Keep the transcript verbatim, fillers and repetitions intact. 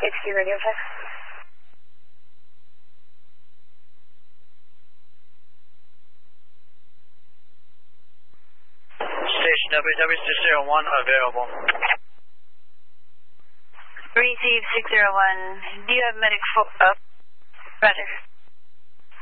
H Q radio check. Station W W six zero one available. Receive six zero one. Do you have medic fo- up? Roger.